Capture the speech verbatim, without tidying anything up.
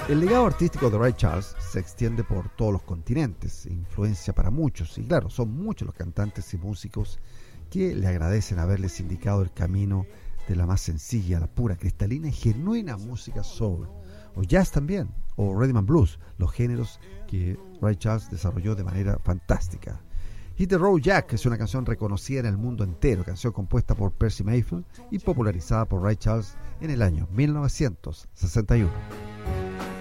El legado artístico de Ray Charles se extiende por todos los continentes, influencia para muchos, y claro, son muchos los cantantes y músicos que le agradecen haberles indicado el camino de la más sencilla, la pura, cristalina y genuina música soul, o jazz también, o rhythm and blues, los géneros que Ray Charles desarrolló de manera fantástica. Hit the Road Jack es una canción reconocida en el mundo entero, canción compuesta por Percy Mayfield y popularizada por Ray Charles en el año mil novecientos sesenta y uno.